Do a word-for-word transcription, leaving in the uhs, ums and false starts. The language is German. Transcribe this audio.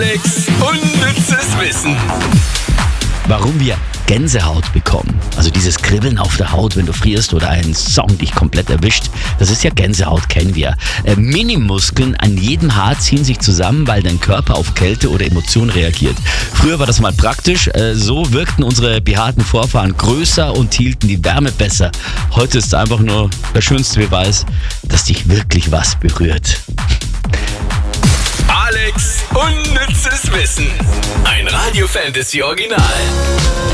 Alex unnützes Wissen. Warum wir Gänsehaut bekommen. Also dieses Kribbeln auf der Haut, wenn du frierst oder ein Song dich komplett erwischt. Das ist ja Gänsehaut, kennen wir. Äh, Minimuskeln an jedem Haar ziehen sich zusammen, weil dein Körper auf Kälte oder Emotionen reagiert. Früher war das mal praktisch. Äh, so wirkten unsere behaarten Vorfahren größer und hielten die Wärme besser. Heute ist es einfach nur der schönste Beweis, dass dich wirklich was berührt. Alex unnützes Wissen. Ein Radio Fantasy Original.